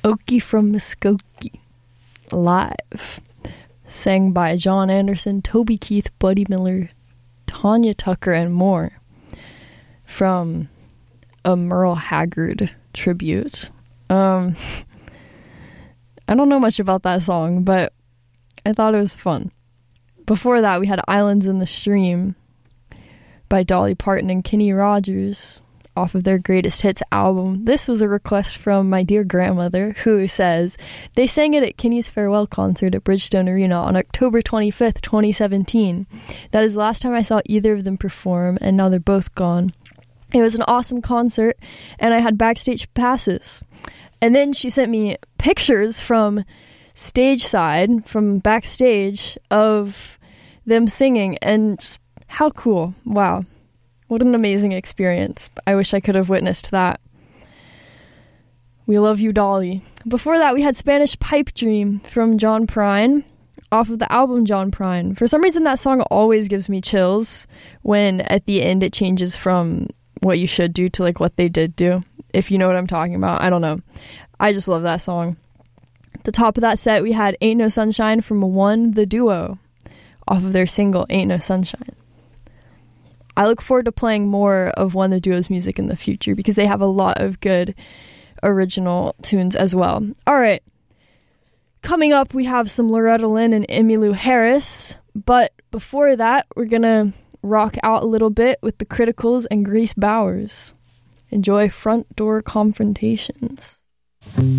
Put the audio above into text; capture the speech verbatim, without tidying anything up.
Okie from Muskogee, live. Sang by John Anderson, Toby Keith, Buddy Miller, Tanya Tucker, and more. From a Merle Haggard tribute. Um, I don't know much about that song, but I thought it was fun. Before that, we had Islands in the Stream by Dolly Parton and Kenny Rogers off of their Greatest Hits album. This was a request from my dear grandmother, who says they sang it at Kenny's farewell concert at Bridgestone Arena on October twenty-fifth, twenty seventeen. That is the last time I saw either of them perform, and now they're both gone. It was an awesome concert, and I had backstage passes. And then she sent me pictures from stage side, from backstage, of them singing, and just, how cool. Wow. What an amazing experience. I wish I could have witnessed that. We love you, Dolly. Before that, we had Spanish Pipe Dream from John Prine, off of the album John Prine. For some reason, that song always gives me chills when at the end it changes from What You Should Do to like What They Did Do. If you know what I'm talking about. I don't know. I just love that song. At the top of that set, we had Ain't No Sunshine from One the Duo, off of their single Ain't No Sunshine. I look forward to playing more of One the Duo's music in the future because they have a lot of good original tunes as well. All right. Coming up, we have some Loretta Lynn and Emmylou Harris. But before that, we're going to rock out a little bit with the Criticals and Grace Bowers. Enjoy Front Door Confrontations.